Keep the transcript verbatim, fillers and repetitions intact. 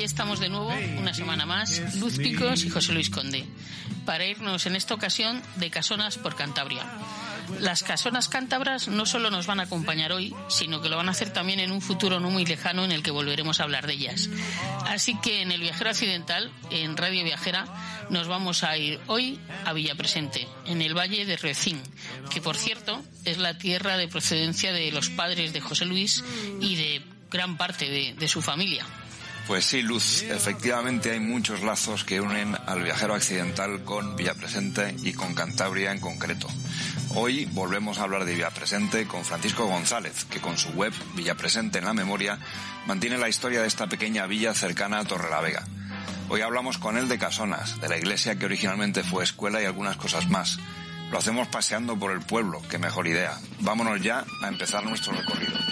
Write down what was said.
estamos de nuevo, una semana más, Luz Picos y José Luis Conde, para irnos en esta ocasión de Casonas por Cantabria. Las casonas cántabras no solo nos van a acompañar hoy, sino que lo van a hacer también en un futuro no muy lejano en el que volveremos a hablar de ellas. Así que en El Viajero Accidental, en Radio Viajera, nos vamos a ir hoy a Villapresente, en el Valle de Rioecín, que por cierto es la tierra de procedencia de los padres de José Luis y de gran parte de, de su familia. Pues sí, Luz, efectivamente hay muchos lazos que unen al Viajero Accidental con Villapresente y con Cantabria en concreto. Hoy volvemos a hablar de Villapresente con Francisco González, que con su web Villapresente en la Memoria mantiene la historia de esta pequeña villa cercana a Torrelavega. Hoy hablamos con él de Casonas, de la iglesia que originalmente fue escuela y algunas cosas más. Lo hacemos paseando por el pueblo, qué mejor idea. Vámonos ya a empezar nuestro recorrido.